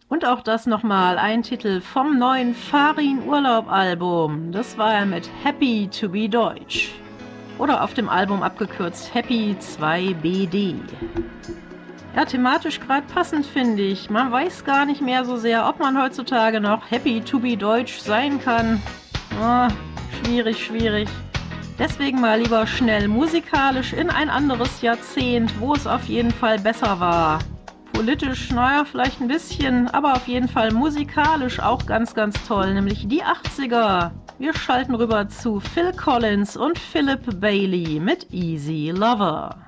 Und auch das nochmal ein Titel vom neuen Farin Urlaub Album. Das war er mit Happy to be Deutsch. Oder auf dem Album abgekürzt Happy 2BD. Ja, thematisch gerade passend finde ich. Man weiß gar nicht mehr so sehr, ob man heutzutage noch Happy to be Deutsch sein kann. Oh, schwierig. Deswegen mal lieber schnell musikalisch in ein anderes Jahrzehnt, wo es auf jeden Fall besser war. Politisch, naja, vielleicht ein bisschen, aber auf jeden Fall musikalisch auch ganz toll, nämlich die 80er. Wir schalten rüber zu Phil Collins und Philip Bailey mit Easy Lover.